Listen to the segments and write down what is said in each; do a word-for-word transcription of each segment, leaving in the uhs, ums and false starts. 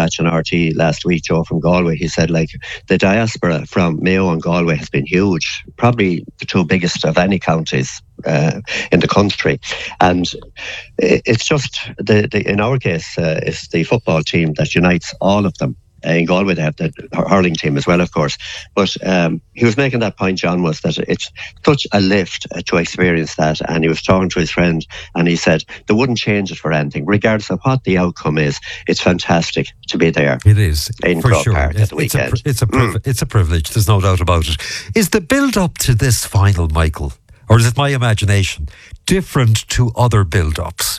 Patch on R T last week, Joe from Galway. He said, like, the diaspora from Mayo and Galway has been huge, probably the two biggest of any counties uh, in the country. And it's just, the, the in our case, uh, it's the football team that unites all of them. In Galway, they have the hurling team as well, of course. But um, he was making that point, John, was that it's such a lift to experience that. And he was talking to his friend, and he said they wouldn't change it for anything, regardless of what the outcome is. It's fantastic to be there. It is, in for Croke sure. Park at the it's, weekend. a, it's, a priv- mm. it's a privilege, there's no doubt about it. Is the build-up to this final, Michael, or is it my imagination, different to other build-ups?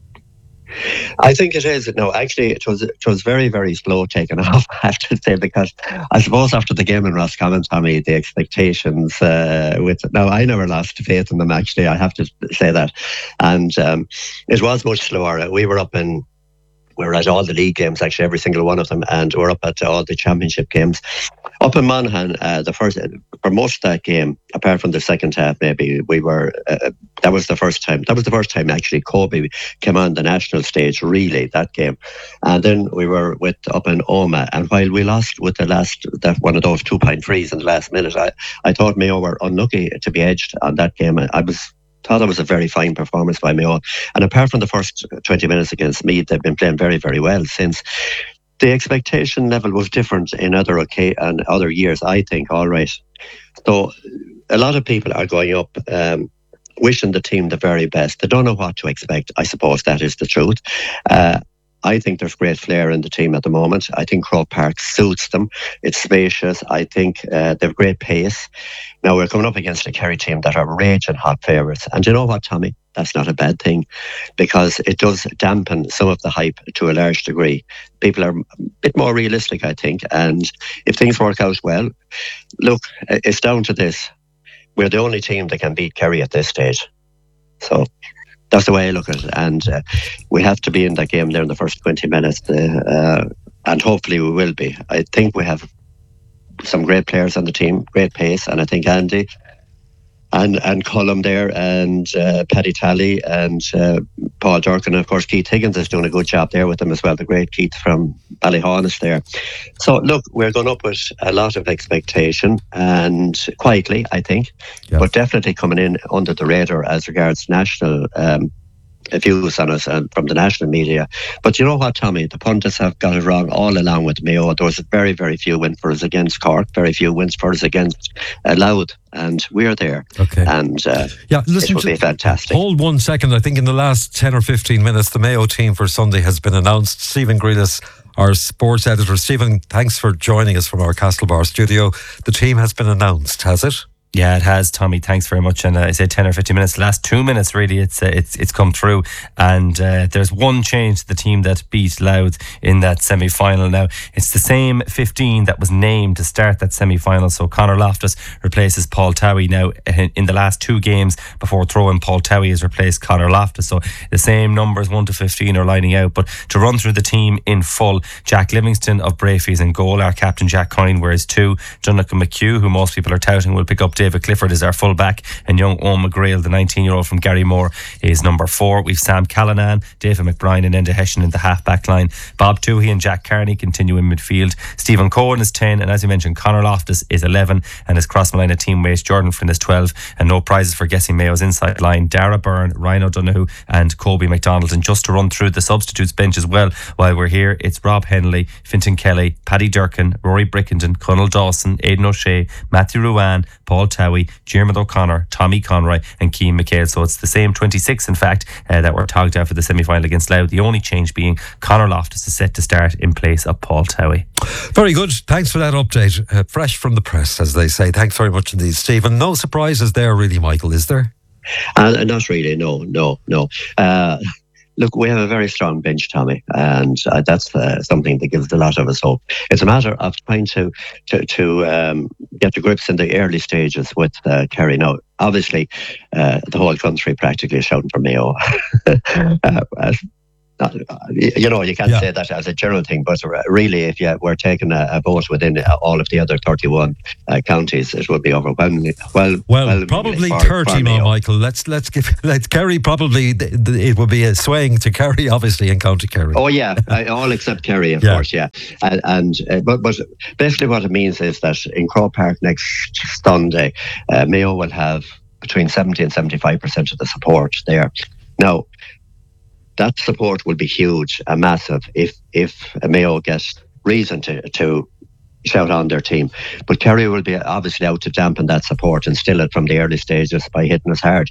I think it is. No, actually, it was it was very, very slow taking off, I have to say, because I suppose after the game in Roscommon, Tommy, the expectations uh, with now I never lost faith in them. Actually, I have to say that, and um, it was much slower. We were up in. We were at all the league games, actually, every single one of them, and we're up at all the championship games. Up in Monaghan, uh, the first for most of that game, apart from the second half, maybe we were. Uh, that was the first time. That was the first time actually Kobe came on the national stage. Really, that game, and then we were with up in Omagh, and while we lost with the last that one of those two point threes in the last minute, I I thought Mayo were unlucky to be edged on that game. I, I was. thought it was a very fine performance by Mayo. And apart from the first twenty minutes against Meath, they've been playing very, very well since. The expectation level was different in other okay and other years, I think, all right. So a lot of people are going up um, wishing the team the very best. They don't know what to expect. I suppose that is the truth. Uh, I think there's great flair in the team at the moment. I think Croke Park suits them. It's spacious. I think uh, they have great pace. Now, we're coming up against a Kerry team that are raging hot favourites. And you know what, Tommy? That's not a bad thing, because it does dampen some of the hype to a large degree. People are a bit more realistic, I think. And if things work out well, look, it's down to this. We're the only team that can beat Kerry at this stage. So that's the way I look at it. And uh, we have to be in that game there in the first twenty minutes. Uh, uh, and hopefully we will be. I think we have some great players on the team, great pace. And I think Andy and and Cullum there, and uh, Paddy Talley, and uh, Paul Durkin, and of course Keith Higgins is doing a good job there with them as well, the great Keith from Ballyhon is there. So look, we're going up with a lot of expectation, and quietly, I think, yes. But definitely coming in under the radar as regards national um, views on us and from the national media. But you know what, Tommy, the pundits have got it wrong all along with Mayo. There was very, very few wins for us against Cork, very few wins for us against uh, Louth, and we're there. Okay. And uh, yeah, listen, it will be fantastic. Hold one second. I think in the last ten or fifteen minutes, the Mayo team for Sunday has been announced. Stephen Grealis, our sports editor. Stephen, thanks for joining us from our Castlebar studio. The team has been announced, has it? Yeah, it has, Tommy. Thanks very much. And uh, I say ten or fifteen minutes. The last two minutes, really, it's uh, it's it's come through. And uh, there's one change to the team that beat Louth in that semi-final. Now, it's the same fifteen that was named to start that semi-final. So Conor Loftus replaces Paul Towie. Now, in the last two games before throwing, Paul Towie has replaced Conor Loftus. So the same numbers, one to fifteen, are lining out. But to run through the team in full, Jack Livingston of Brafey's in goal. Our captain, Jack Coyne, wears two. Jonathan McHugh, who most people are touting, will pick up David Clifford is our full-back, and young Owen McGrail, the nineteen-year-old from Garrymore, is number four. We've Sam Callanan, David McBride and Enda Hession in the half-back line. Bob Toohey and Jack Carney continue in midfield. Stephen Cohen is ten, and as you mentioned, Conor Loftus is eleven, and his cross-Malina teammates Jordan Flynn is twelve, and no prizes for guessing Mayo's inside line. Dara Byrne, Ryan O'Donoghue and Colby McDonald. And just to run through the substitutes bench as well while we're here, it's Rob Henley, Fintan Kelly, Paddy Durkin, Rory Brickenden, Conal Dawson, Aidan O'Shea, Matthew Ruane, Paul Towie, Diarmuid O'Connor, Tommy Conroy and Cian McHale. So it's the same twenty-six, in fact, uh, that were togged out for the semi-final against Louth. The only change being Conor Loftus is set to start in place of Paul Towie. Very good. Thanks for that update. Uh, fresh from the press, as they say. Thanks very much indeed, Stephen. No surprises there really, Michael, is there? Uh, not really, no, no, no. Uh, Look, we have a very strong bench, Tommy, and uh, that's uh, something that gives a lot of us hope. It's a matter of trying to to, to um, get to grips in the early stages with uh, Kerry. Now, obviously, uh, the whole country practically is shouting for Mayo. uh, not, you know, you can't Yeah. say that as a general thing, but really, if you were taking a, a vote within all of the other thirty-one uh, counties, it would be overwhelming. Well, Well, probably for, thirty for now, Mayo. Michael. Let's let's give let's Kerry. Probably th- th- it would be a swaying to Kerry, obviously in County Kerry. Oh yeah, uh, all except Kerry, of Yeah. course, yeah. And, and uh, but but basically, what it means is that in Croke Park next Sunday, uh, Mayo will have between seventy and seventy-five percent of the support there. Now, that support will be huge and massive if if Mayo gets reason to to shout on their team. But Kerry will be obviously out to dampen that support and still it from the early stages by hitting us hard.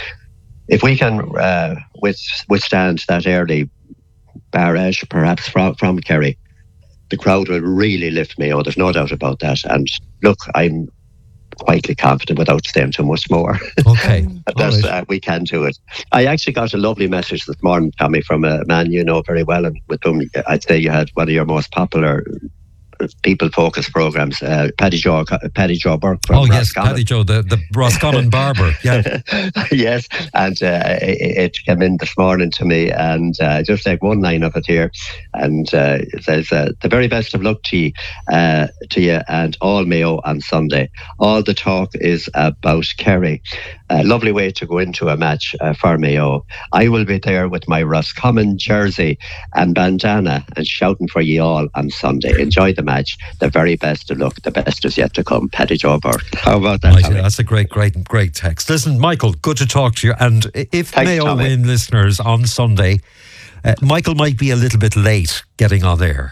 If we can uh, with, withstand that early barrage, perhaps from, from Kerry, the crowd will really lift Mayo. There's no doubt about that. And look, I'm quietly confident without saying too much more. Okay. that All right. uh, we can do it. I actually got a lovely message this morning, Tommy, from a man you know very well, and with whom I'd say you had one of your most popular people-focused programs, uh, Paddy Joe, Paddy Joe Burke from Oh yes, Roscommon. Paddy Joe, the the Roscommon barber. Yeah. Yes, and uh, it, it came in this morning to me, and uh, just take one line of it here, and uh, it says, uh, "The very best of luck to you, uh, to you and all Mayo on Sunday. All the talk is about Kerry. A lovely way to go into a match uh, for Mayo. I will be there with my Roscommon jersey and bandana and shouting for you all on Sunday. Enjoy the match. The very best of luck. The best is yet to come. Paddy Joe Burke." How about that, Right, Tommy? yeah, that's a great, great, great text. Listen, Michael, good to talk to you. And if Thanks, Mayo Tommy. win, listeners, on Sunday, uh, Michael might be a little bit late getting on air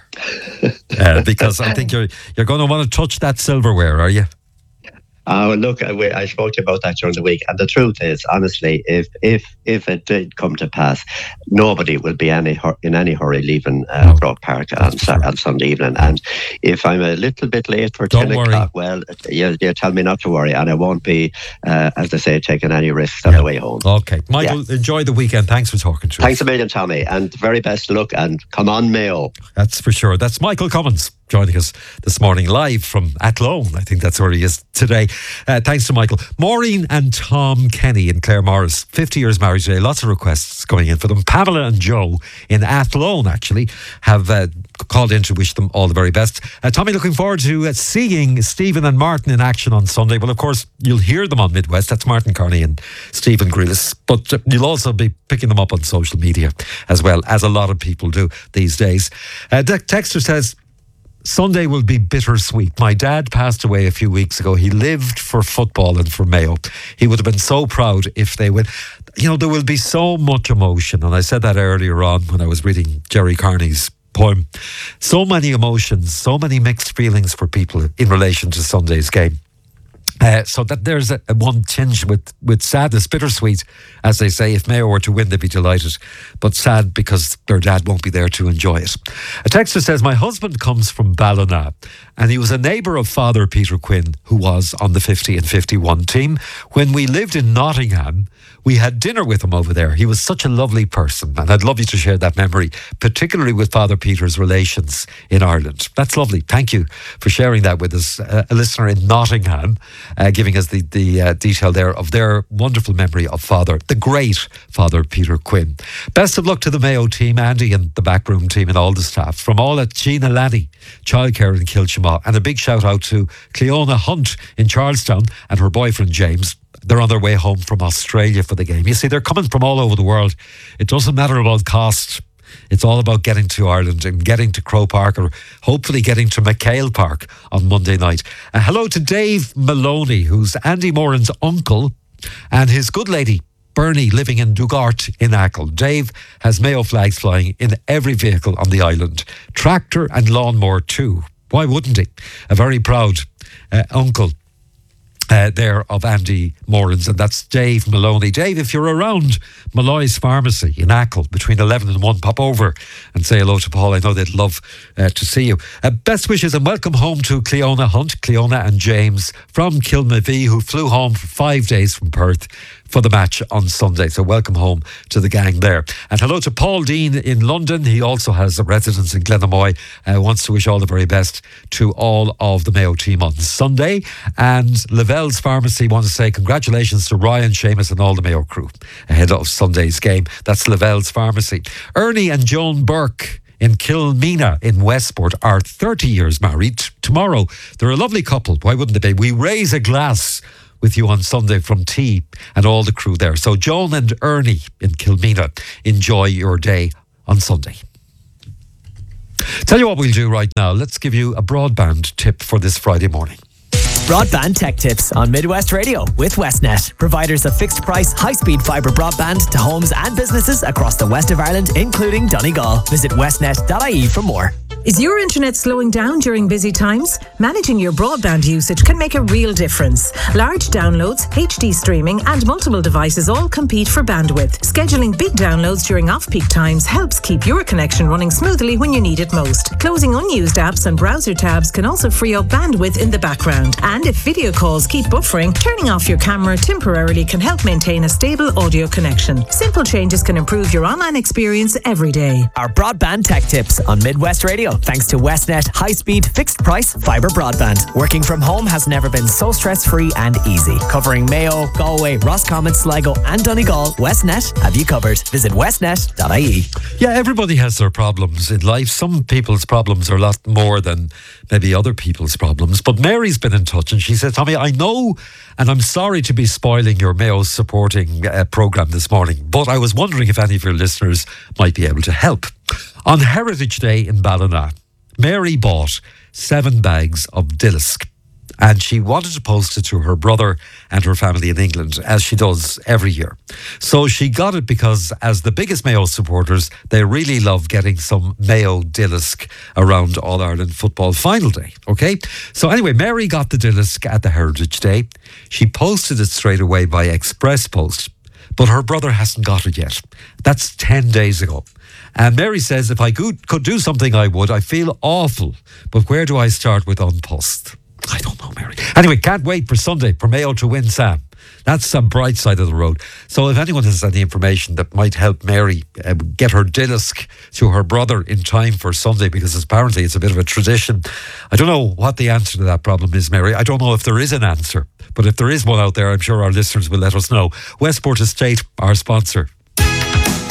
uh, because I think you're you're going to want to touch that silverware, are you? Oh, look, I, we- I spoke to you about that during the week, and the truth is, honestly, if if if it did come to pass, nobody will be any hur- in any hurry leaving uh, No, Croke Park that's on, for Sa- sure. on Sunday evening. And if I'm a little bit late for Don't ten worry. o'clock, well, you, you tell me not to worry, and I won't be, uh, as I say, taking any risks on Yeah. the way home. Okay. Michael, enjoy the weekend. Thanks for talking to us. Thanks a million, Tommy, and the very best of luck, and come on, Mayo. That's for sure. That's Michael Cummins joining us this morning live from Athlone. I think that's where he is today. Uh, thanks to Michael. Maureen and Tom Kenny in Clare Morris, fifty years married today. Lots of requests going in for them. Pamela and Joe in Athlone actually have uh, called in to wish them all the very best. Uh, Tommy, looking forward to uh, seeing Stephen and Martin in action on Sunday. Well, of course, you'll hear them on Midwest. That's Martin Carney and Stephen Grealis. But uh, you'll also be picking them up on social media as well, as a lot of people do these days. Uh, the texter says, Sunday will be bittersweet. My dad passed away a few weeks ago. He lived for football and for Mayo. He would have been so proud if they win. You know, there will be so much emotion. And I said that earlier on when I was reading Jerry Carney's poem. So many emotions, so many mixed feelings for people in relation to Sunday's game. Uh, so that there's a, a one tinge with, with sadness, bittersweet, as they say. If Mayo were to win, they'd be delighted, but sad because their dad won't be there to enjoy it. A texter says, my husband comes from Ballina and he was a neighbour of Father Peter Quinn, who was on the fifty and fifty-one team. When we lived in Nottingham, we had dinner with him over there. He was such a lovely person, and I'd love you to share that memory, particularly with Father Peter's relations in Ireland. That's lovely. Thank you for sharing that with us. Uh, a listener in Nottingham uh, giving us the, the uh, detail there of their wonderful memory of Father, the great Father Peter Quinn. Best of luck to the Mayo team, Andy and the backroom team and all the staff. From all at Gina Lanny, childcare in Kilchamaw. And a big shout out to Cleona Hunt in Charlestown and her boyfriend James. They're on their way home from Australia for the game. You see, they're coming from all over the world. It doesn't matter about cost. It's all about getting to Ireland and getting to Croke Park, or hopefully getting to McHale Park on Monday night. Uh, hello to Dave Maloney, who's Andy Moran's uncle, and his good lady, Bernie, living in Dugart in Achill. Dave has Mayo flags flying in every vehicle on the island. Tractor and lawnmower too. Why wouldn't he? A very proud uh, uncle Uh, there of Andy Moran's, and that's Dave Maloney. Dave, if you're around Malloy's Pharmacy in Achill between eleven and one, pop over and say hello to Paul. I know they'd love uh, to see you. Uh, best wishes and welcome home to Cleona Hunt, Cleona and James from Kilmavie, who flew home for five days from Perth for the match on Sunday. So welcome home to the gang there. And hello to Paul Dean in London. He also has a residence in Glenamoy. Uh, wants to wish all the very best to all of the Mayo team on Sunday. And Lavelle's Pharmacy want to say congratulations to Ryan, Seamus and all the Mayo crew ahead of Sunday's game. That's Lavelle's Pharmacy. Ernie and Joan Burke in Kilmena in Westport are thirty years married. Tomorrow, they're a lovely couple. Why wouldn't they be? We raise a glass with you on Sunday from T and all the crew there. So Joan and Ernie in Kilmena, enjoy your day on Sunday. Tell you what we'll do right now. Let's give you a broadband tip for this Friday morning. Broadband Tech Tips on Midwest Radio with Westnet, providers of fixed price, high speed fibre broadband to homes and businesses across the west of Ireland, including Donegal. Visit westnet dot I E for more. Is your internet slowing down during busy times? Managing your broadband usage can make a real difference. Large downloads, H D streaming and multiple devices all compete for bandwidth. Scheduling big downloads during off-peak times helps keep your connection running smoothly when you need it most. Closing unused apps and browser tabs can also free up bandwidth in the background. And if video calls keep buffering, turning off your camera temporarily can help maintain a stable audio connection. Simple changes can improve your online experience every day. Our Broadband Tech Tips on Midwest Radio, thanks to Westnet high-speed, fixed-price fibre broadband. Working from home has never been so stress-free and easy. Covering Mayo, Galway, Roscommon, Sligo and Donegal, Westnet have you covered. Visit westnet dot I E. Yeah, everybody has their problems in life. Some people's problems are a lot more than maybe other people's problems. But Mary's been in touch and she said, Tommy, I know and I'm sorry to be spoiling your Mayo supporting uh, programme this morning, but I was wondering if any of your listeners might be able to help. On Heritage Day in Ballina, Mary bought seven bags of Dillisk and she wanted to post it to her brother and her family in England, as she does every year. So she got it because, as the biggest Mayo supporters, they really love getting some Mayo Dillisk around All-Ireland football final day, okay? So anyway, Mary got the Dillisk at the Heritage Day. She posted it straight away by express post, but her brother hasn't got it yet. That's ten days ago. And Mary says, if I could, could do something, I would. I feel awful, but where do I start with An Post? I don't know, Mary. Anyway, can't wait for Sunday for Mayo to win, Sam. That's the bright side of the road. So if anyone has any information that might help Mary uh, get her Dillisk to her brother in time for Sunday, because apparently it's a bit of a tradition. I don't know what the answer to that problem is, Mary. I don't know if there is an answer. But if there is one out there, I'm sure our listeners will let us know. Westport Estate, our sponsor.